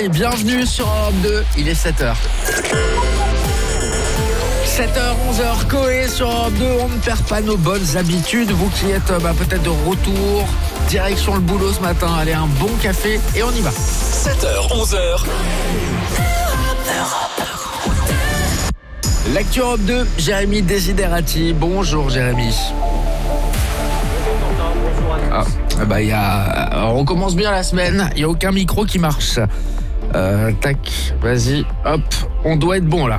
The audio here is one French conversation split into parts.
soleil, bienvenue sur Europe 2, il est 7h. 7h, 11h, Coé sur Europe 2, on ne perd pas nos bonnes habitudes. Vous qui êtes peut-être de retour, direction le boulot ce matin, allez, un bon café et on y va. 7h, 11h. L'actu Europe 2, Jérémy Desiderati. Bonjour Jérémy. On commence bien la semaine, il n'y a aucun micro qui marche. Tac, vas-y, hop, on doit être bon là.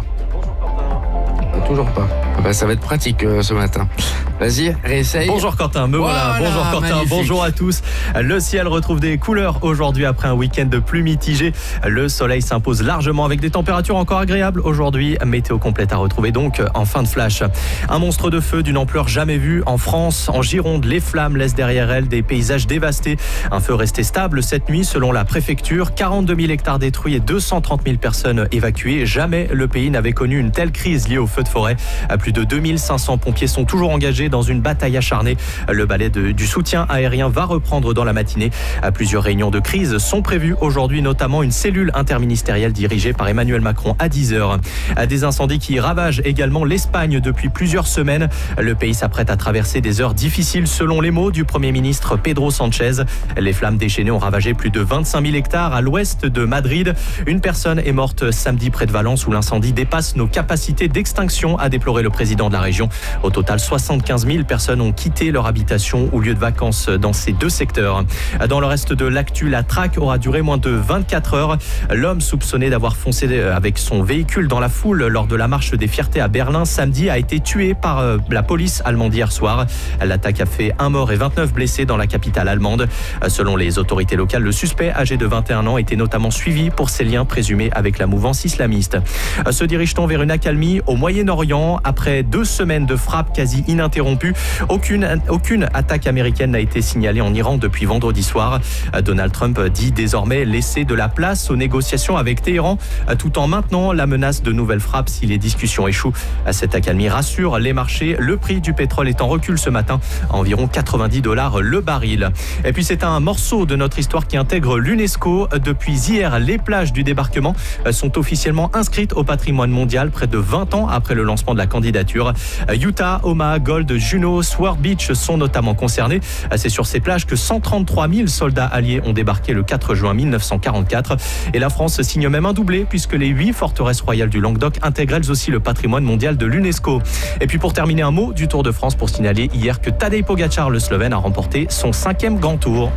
Toujours pas. Ça va être pratique ce matin. Vas-y, réessaye. Bonjour Quentin, voilà. Bonjour Quentin, magnifique. Bonjour à tous. Le ciel retrouve des couleurs aujourd'hui après un week-end de pluie mitigée. Le soleil s'impose largement avec des températures encore agréables aujourd'hui. Météo complète à retrouver donc en fin de flash. Un monstre de feu d'une ampleur jamais vue en France. En Gironde, les flammes laissent derrière elles des paysages dévastés. Un feu resté stable cette nuit selon la préfecture. 42 000 hectares détruits et 230 000 personnes évacuées. Jamais le pays n'avait connu une telle crise liée au feu de forêt. Plus de 2500 pompiers sont toujours engagés dans une bataille acharnée. Le balai du soutien aérien va reprendre dans la matinée. Plusieurs réunions de crise sont prévues aujourd'hui, notamment une cellule interministérielle dirigée par Emmanuel Macron à 10h. Des incendies qui ravagent également l'Espagne depuis plusieurs semaines. Le pays s'apprête à traverser des heures difficiles selon les mots du Premier ministre Pedro Sánchez. Les flammes déchaînées ont ravagé plus de 25 000 hectares à l'ouest de Madrid. Une personne est morte samedi près de Valence où l'incendie dépasse nos capacités d'extinction, a déploré le président de la région. Au total, 75 000 personnes ont quitté leur habitation ou lieu de vacances dans ces deux secteurs. Dans le reste de l'actu, la traque aura duré moins de 24 heures. L'homme soupçonné d'avoir foncé avec son véhicule dans la foule lors de la marche des fiertés à Berlin samedi a été tué par la police allemande hier soir. L'attaque a fait 1 mort et 29 blessés dans la capitale allemande. Selon les autorités locales, le suspect âgé de 21 ans était notamment suivi pour ses liens présumés avec la mouvance islamiste. Se dirige-t-on vers une accalmie au Moyen-Orient après 2 semaines de frappes quasi ininterrompues? Aucune attaque américaine n'a été signalée en Iran depuis vendredi soir. Donald Trump dit désormais laisser de la place aux négociations avec Téhéran tout en maintenant la menace de nouvelles frappes si les discussions échouent. Cette accalmie rassure les marchés. Le prix du pétrole est en recul ce matin à environ $90 le baril. Et puis c'est un morceau de notre histoire qui intègre l'UNESCO. Depuis hier, les plages du débarquement sont officiellement inscrites au patrimoine mondial près de 20 ans après le lancement de la candidature. Utah, Omaha, Gold, Juneau, Sword Beach sont notamment concernés. C'est sur ces plages que 133 000 soldats alliés ont débarqué le 4 juin 1944. Et la France signe même un doublé puisque les 8 forteresses royales du Languedoc intègrent elles aussi le patrimoine mondial de l'UNESCO. Et puis pour terminer, un mot du Tour de France pour signaler hier que Tadej Pogačar, le Slovène, a remporté son 5e grand tour.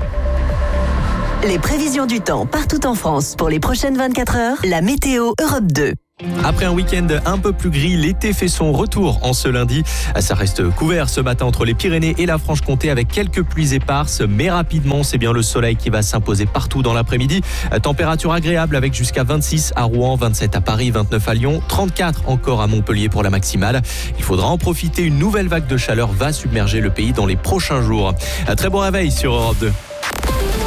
Les prévisions du temps partout en France pour les prochaines 24 heures, la météo Europe 2. Après un week-end un peu plus gris, l'été fait son retour en ce lundi. Ça reste couvert ce matin entre les Pyrénées et la Franche-Comté avec quelques pluies éparses, mais rapidement, c'est bien le soleil qui va s'imposer partout dans l'après-midi. Température agréable avec jusqu'à 26 à Rouen, 27 à Paris, 29 à Lyon, 34 encore à Montpellier pour la maximale. Il faudra en profiter, une nouvelle vague de chaleur va submerger le pays dans les prochains jours. Très bon réveil sur Europe 2.